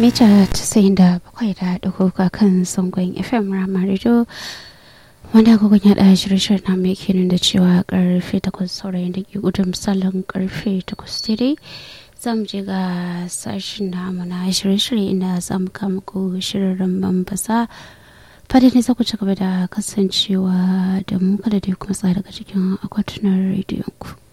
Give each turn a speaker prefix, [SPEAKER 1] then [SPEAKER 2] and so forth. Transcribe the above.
[SPEAKER 1] mita 97.3 kan zangon FM Rama Radio wanda agogon yaɗa shirye-shiryen na mai kenan da cewa karfe 8 saurayin da ke gudun misalin karfe 8 daidai za mu je ga sashen namu na shirye-shirye inda za mu kama ku shirin bambasa fadin ne za ku ci gaba da kasancewa da mu kada dai kuma tsaya daga cikin akwatunan rediyon ku.